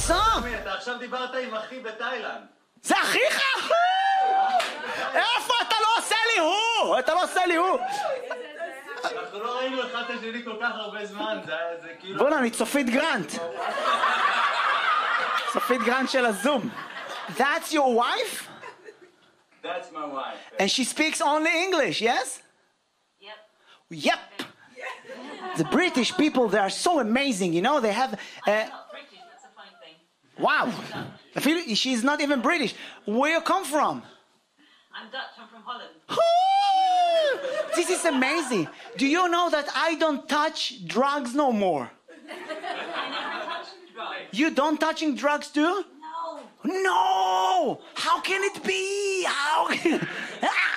up? אתה עכשיו דיברת עם אחי בתאילנד. זה אחיך? איפה? אתה לא עושה לי הוא! אתה לא עושה לי הוא! אנחנו לא ראינו אחד את השני כל כך הרבה זמן, זה כאילו... בוא'נה, אני צופית גרנט. צופית גרנט של הזום. That's your wife? That's my wife. And she speaks only English, yes? Yep. The British people, they are so amazing, you know, they have... I'm not British, that's a fine thing. Wow. She's not even British. Where you come from? I'm Dutch, I'm from Holland. This is amazing. Do you know that I don't touch drugs no more? I never touched drugs. You don't touching drugs too? No. No! How can it be? How?